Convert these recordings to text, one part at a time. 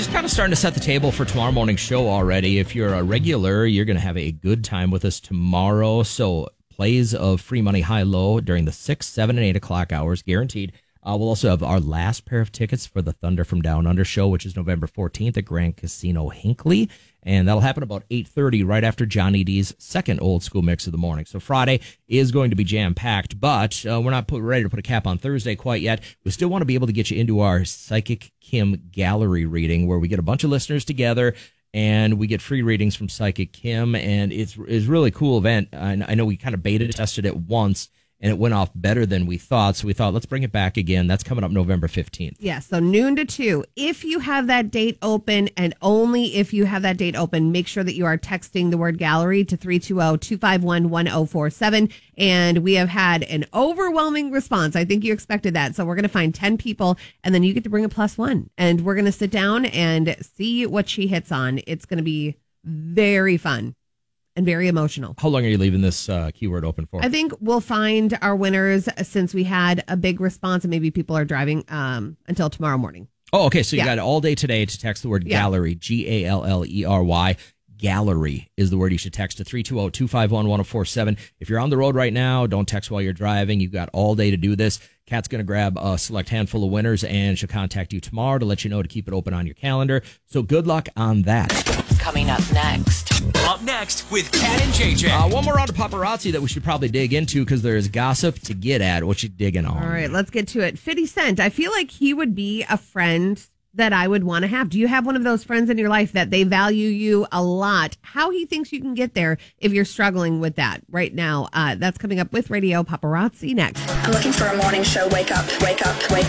just kind of starting to set the table for tomorrow morning's show already. If you're a regular, you're going to have a good time with us tomorrow. So plays of Free Money High-Low during the 6, 7, and 8 o'clock hours, guaranteed. We'll also have our last pair of tickets for the Thunder from Down Under show, which is November 14th at Grand Casino Hinckley. And that'll happen about 8:30, right after Johnny D's second old school mix of the morning. So Friday is going to be jam-packed, but we're not ready to put a cap on Thursday quite yet. We still want to be able to get you into our Psychic Kim gallery reading, where we get a bunch of listeners together and we get free readings from Psychic Kim. And it's a really cool event. And I know we kind of beta tested it once, and it went off better than we thought. So we thought, let's bring it back again. That's coming up November 15th. Yeah, so noon to 2. If you have that date open, and only if you have that date open, make sure that you are texting the word gallery to 320-251-1047. And we have had an overwhelming response. I think you expected that. So we're going to find 10 people, and then you get to bring a +1. And we're going to sit down and see what she hits on. It's going to be very fun and very emotional. How long are you leaving this keyword open for? I think we'll find our winners, since we had a big response, and maybe people are driving until tomorrow morning. Oh, okay. So you got all day today to text the word gallery, Gallery. Gallery is the word you should text to 320-251-1047. If you're on the road right now, don't text while you're driving. You've got all day to do this. Kat's going to grab a select handful of winners, and she'll contact you tomorrow to let you know to keep it open on your calendar. So good luck on that. Coming up next. Up next with Kat and JJ. One more round of paparazzi that we should probably dig into, because there is gossip to get at. What you digging on? All right, let's get to it. 50 Cent. I feel like he would be a friend that I would want to have. Do you have one of those friends in your life that they value you a lot? How he thinks you can get there if you're struggling with that right now. That's coming up with Radio Paparazzi next. I'm looking for a morning show. Wake up, wake up, wake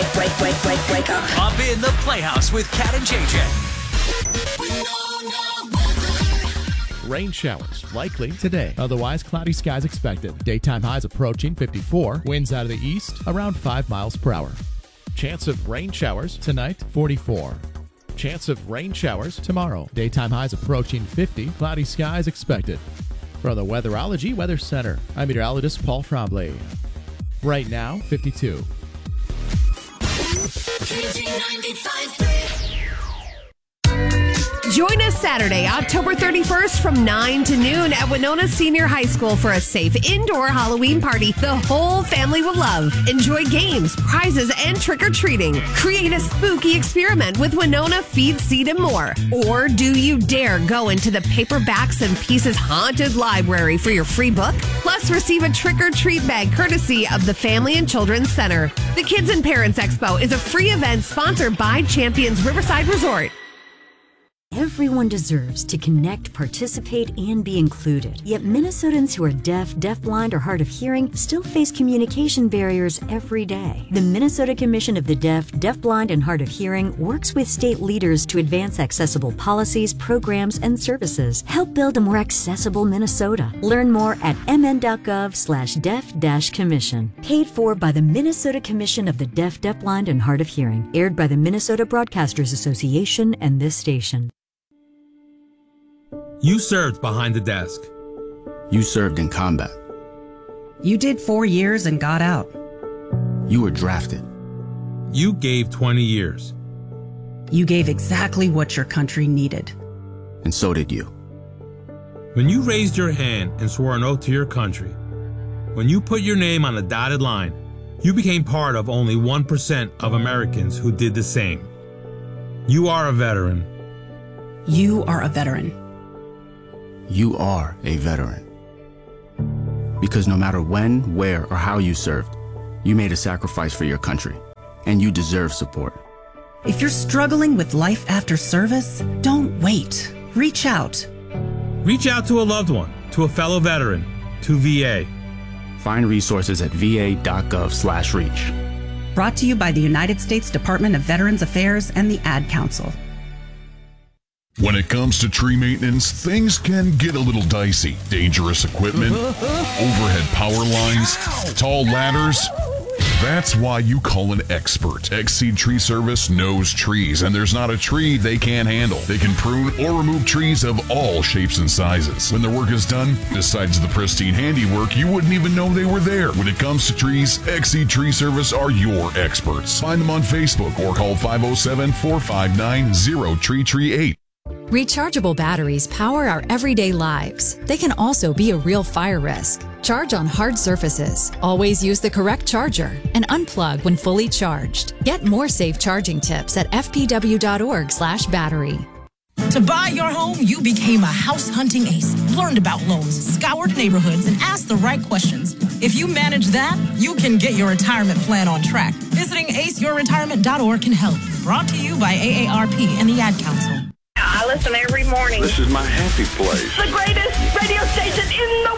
up. Up in the Playhouse with Kat and JJ. Rain showers likely today. Otherwise, cloudy skies expected. Daytime highs approaching 54. Winds out of the east around 5 miles per hour. Chance of rain showers tonight, 44. Chance of rain showers tomorrow. Daytime highs approaching 50. Cloudy skies expected. From the Weatherology Weather Center, I'm meteorologist Paul Trombley. Right now, 52. Join us Saturday, October 31st from 9 to noon at Winona Senior High School for a safe indoor Halloween party the whole family will love. Enjoy games, prizes, and trick-or-treating. Create a spooky experiment with Winona Feed, Seed, and more. Or do you dare go into the Paperbacks and Pieces Haunted Library for your free book? Plus, receive a trick-or-treat bag courtesy of the Family and Children's Center. The Kids and Parents Expo is a free event sponsored by Champions Riverside Resort. Everyone deserves to connect, participate, and be included. Yet Minnesotans who are deaf, deafblind, or hard of hearing still face communication barriers every day. The Minnesota Commission of the Deaf, Deafblind, and Hard of Hearing works with state leaders to advance accessible policies, programs, and services. Help build a more accessible Minnesota. Learn more at mn.gov/deaf-commission. Paid for by the Minnesota Commission of the Deaf, Deafblind, and Hard of Hearing. Aired by the Minnesota Broadcasters Association and this station. You served behind the desk. You served in combat. You did 4 years and got out. You were drafted. You gave 20 years. You gave exactly what your country needed. And so did you. When you raised your hand and swore an oath to your country, when you put your name on the dotted line, you became part of only 1% of Americans who did the same. You are a veteran. You are a veteran. You are a veteran. Because no matter when, where, or how you served, you made a sacrifice for your country, and you deserve support. If you're struggling with life after service, don't wait. Reach out. Reach out to a loved one, to a fellow veteran, to VA. Find resources at va.gov/reach. Brought to you by the United States Department of Veterans Affairs and the Ad Council. When it comes to tree maintenance, things can get a little dicey. Dangerous equipment, overhead power lines, tall ladders. That's why you call an expert. X-Seed Tree Service knows trees, and there's not a tree they can't handle. They can prune or remove trees of all shapes and sizes. When their work is done, besides the pristine handiwork, you wouldn't even know they were there. When it comes to trees, X-Seed Tree Service are your experts. Find them on Facebook or call 507-459-0338. Rechargeable batteries power our everyday lives. They can also be a real fire risk. Charge on hard surfaces. Always use the correct charger and unplug when fully charged. Get more safe charging tips at fpw.org/battery. To buy your home, you became a house hunting ace, learned about loans, scoured neighborhoods, and asked the right questions. If you manage that, you can get your retirement plan on track. Visiting aceyourretirement.org can help. Brought to you by AARP and the Ad Council. I listen every morning. This is my happy place. The greatest radio station in the